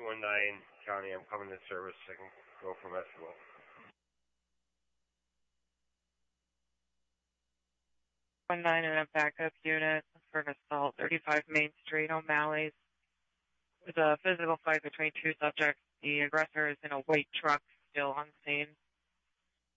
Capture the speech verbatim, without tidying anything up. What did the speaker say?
one nine County, I'm coming to service. I can go from Esquivel. one nine and a backup unit for an assault, thirty-five Main Street, O'Malley's. There's a physical fight between two subjects. The aggressor is in a white truck, still on scene.